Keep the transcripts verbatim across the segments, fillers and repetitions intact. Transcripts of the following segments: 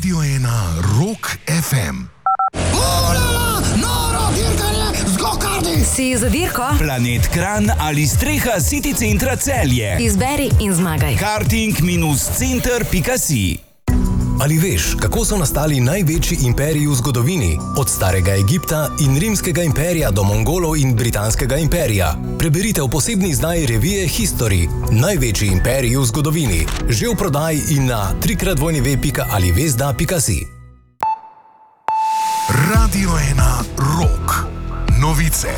Radio ena Rock ef em. Ulala, noro dirkanje z go-karti! Si za dirko? Planet Kranj ali streha City centra Celje. Izberi in zmagaj. karting center pika si. Ali veš, kako so nastali največji imperiji v zgodovini? Od starega Egipta in rimskega imperija do Mongolov in britanskega imperija. Preberite v posebni izdaji revije History. Največji imperiji v zgodovini. Že v prodaji in na trikrat v pika ali vezda pika si. Radio ena Rock. Novice.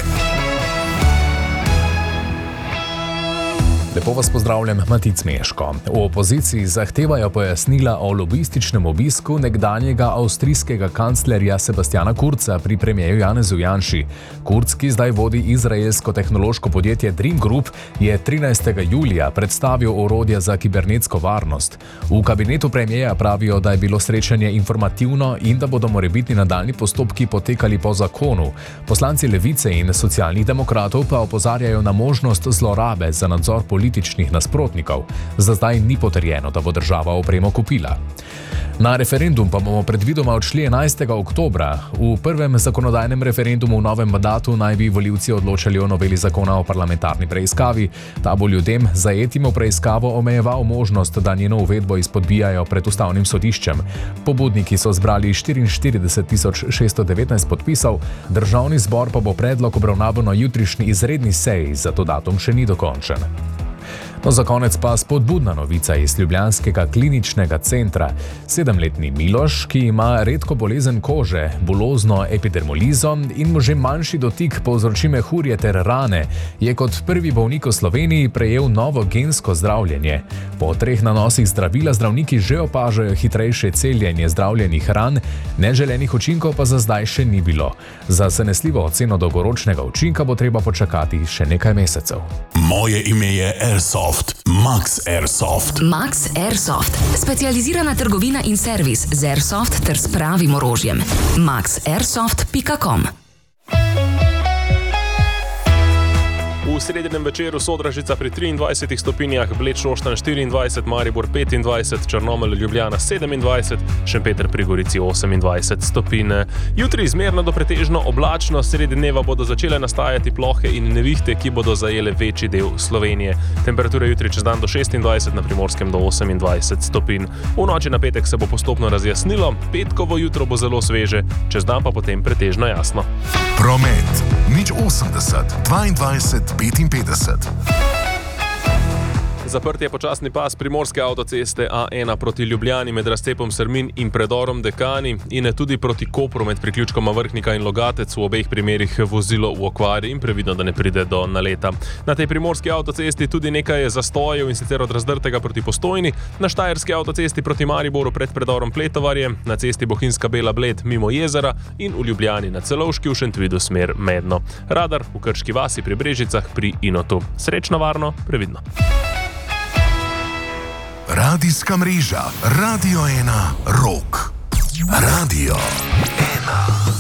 Lepo vas pozdravljam, Matic Meško. V opoziciji zahtevajo pojasnila o lobističnem obisku nekdanjega avstrijskega kanclerja Sebastiana Kurza pri premierju Janezu Janši. Kurz, ki zdaj vodi izraelsko tehnološko podjetje Dream Group, je trinajstega julija predstavil orodje za kibernetsko varnost. V kabinetu premierja pravijo, da je bilo srečanje informativno in da bodo morebitni nadaljnji postopki potekali po zakonu. Poslanci Levice in Socialnih demokratov pa opozarjajo na možnost zlorabe za nadzor politike političnih nasprotnikov. Za zdaj ni potrjeno, da bo država opremo kupila. Na referendum pa bomo predvidoma odšli enajstega oktobra. V prvem zakonodajnem referendumu v novem mandatu naj bi volivci odločali o noveli zakona o parlamentarni preiskavi. Ta bo ljudem zajetim v preiskavo omejeval možnost, da njeno uvedbo izpodbijajo pred ustavnim sodiščem. Pobudniki so zbrali štiriinštirideset tisoč šeststo devetnajst podpisov, državni zbor pa bo predlog obravnaval na jutrišnji izredni seji, zato datum še ni dokončen. No, za konec pa spodbudna novica iz ljubljanskega kliničnega centra. Sedemletni Miloš, ki ima redko bolezen kože, bulozno epidermolizo in mu že manjši dotik povzroči mehurje ter rane, je kot prvi bolnik v Sloveniji prejel novo gensko zdravljenje. Po treh nanosih zdravila zdravniki že opažajo hitrejše celjenje zdravljenih ran, neželenih učinkov pa za zdaj še ni bilo. Za zanesljivo oceno dolgoročnega učinka bo treba počakati še nekaj mesecev. Moje ime je Airsoft. Max Airsoft. Max Airsoft. Specializirana trgovina in servis z Airsoft ter s pravim orožjem. max airsoft pika com. V sredinem večeru Sodražica pri triindvajsetih stopinjah, Bled Šoštanj štiriindvajset, Maribor petindvajset, Črnomelj Ljubljana sedemindvajset, Šempeter pri Gorici osemindvajset stopinj. Jutri izmerno do pretežno oblačno, sredi dneva bodo začele nastajati plohe in nevihte, ki bodo zajele večji del Slovenije. Temperature jutri čez dan do šestindvajset, na Primorskem do osemindvajset stopinj. V noči na petek se bo postopno razjasnilo, petkovo jutro bo zelo sveže, čez dan pa potem pretežno jasno. Promet. nič osemdeset, dvaindvajset, petinpetdeset. Zaprt je počasni pas primorske avtoceste A ena proti Ljubljani med razcepom Srmin in predorom Dekani in tudi proti Kopru med priključkoma Vrhnika in Logatec, v obeh primerih vozilo v okvari in previdno, da ne pride do naleta. Na tej primorski avtocesti tudi nekaj zastojev, in sicer od Razdrtega proti Postojni, na štajerski avtocesti proti Mariboru pred predorom Pletovarje, na cesti Bohinjska Bela Bled mimo jezera in v Ljubljani na Celovški v Šentvidu smer Medno. Radar v Krški vasi pri Brežicah pri Inotu. Srečno, varno, previdno. Radijska mreža Radio ena Rock. Radio ena.